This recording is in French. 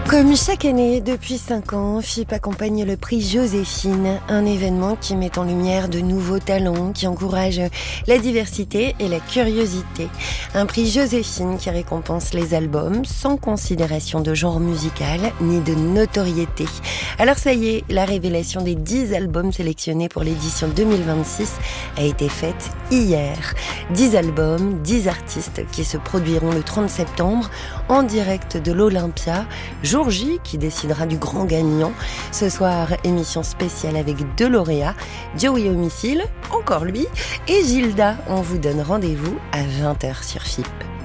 Comme chaque année, depuis 5 ans, FIP accompagne le prix Joséphine, un événement qui met en lumière de nouveaux talents, qui encourage la diversité et la curiosité. Un prix Joséphine qui récompense les albums sans considération de genre musical ni de notoriété. Alors ça y est, la révélation des 10 albums sélectionnés pour l'édition 2026 a été faite hier. 10 albums, 10 artistes qui se produiront le 30 septembre en direct de l'Olympia. Jour J qui décidera du grand gagnant. Ce soir, émission spéciale avec 2 lauréats, Joey Homicile, encore lui, et Gilda. On vous donne rendez-vous à 20h sur FIP.